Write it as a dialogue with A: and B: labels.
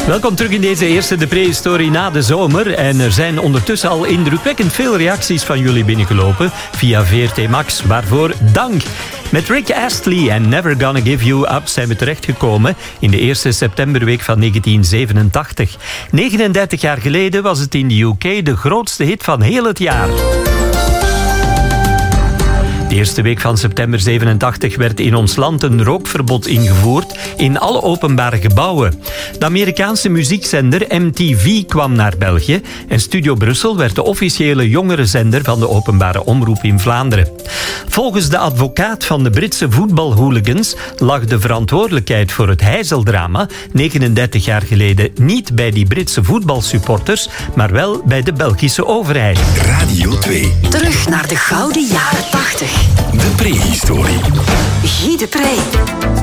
A: Welkom terug in deze eerste De Prehistorie na de zomer. En er zijn ondertussen al indrukwekkend veel reacties van jullie binnengelopen via VRT Max. Waarvoor dank. Met Rick Astley en Never Gonna Give You Up zijn we terechtgekomen in de eerste septemberweek van 1987. 39 jaar geleden was het in de UK de grootste hit van heel het jaar. De eerste week van september 87 werd in ons land een rookverbod ingevoerd in alle openbare gebouwen. De Amerikaanse muziekzender MTV kwam naar België en Studio Brussel werd de officiële jongerenzender van de openbare omroep in Vlaanderen. Volgens de advocaat van de Britse voetbalhooligans lag de verantwoordelijkheid voor het Heizeldrama 39 jaar geleden niet bij die Britse voetbalsupporters, maar wel bij de Belgische overheid.
B: Radio 2.
C: Terug naar de gouden jaren 80.
B: De Prehistorie.
C: Guy de Pre.